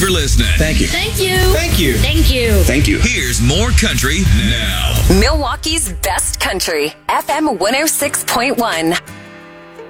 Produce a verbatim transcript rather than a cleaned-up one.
for listening. Thank you. Thank you. Thank you. Thank you. Thank you. Here's more country now. Milwaukee's best country, F M one oh six point one.